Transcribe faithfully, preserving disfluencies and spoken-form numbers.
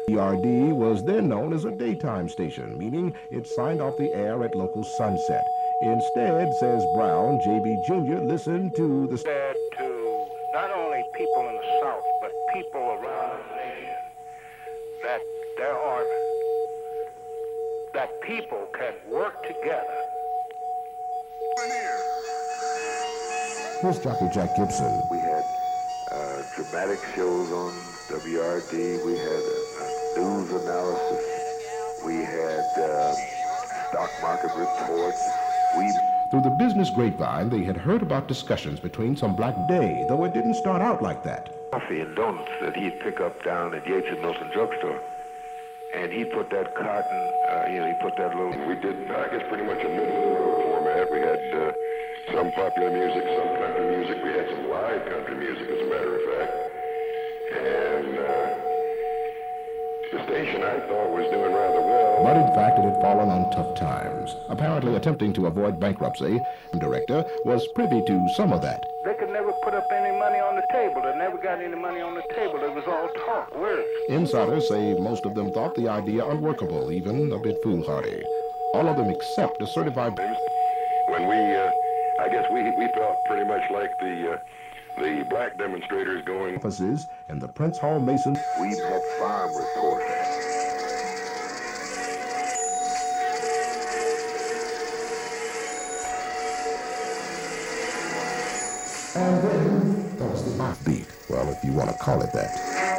W R D was then known as a daytime station, meaning it signed off the air at local sunset. Instead, says Brown, J B Junior listened to the... Said to not only people in the South, but people around the nation, that there are, that people can work together. Here's Jockey Jack Gibson. We had uh, dramatic shows on W R D. We had uh, news analysis. We had uh, stock market reports. We Through the business grapevine, they had heard about discussions between some black day, though it didn't start out like that. Coffee and donuts that he'd pick up down at Yates and Milton drugstore. And he put that cotton, uh, you know, he put that little... We did, I guess, pretty much a middle-of-the-road format. We had uh, some popular music, some country music. We had some live country music, as a matter of fact. And uh, the station, I thought, was doing rather well. But in fact, it had fallen on tough times. Apparently attempting to avoid bankruptcy, the director was privy to some of that. They could never put up any money on the table. They never got any money on the table. It was all talk, words. Insiders say most of them thought the idea unworkable, even a bit foolhardy. All of them except a certified... When we, uh, I guess we we felt pretty much like the uh, the black demonstrators going... offices in the Prince Hall Mason... We had farm reporters. And then there was the offbeat, well, if you want to call it that.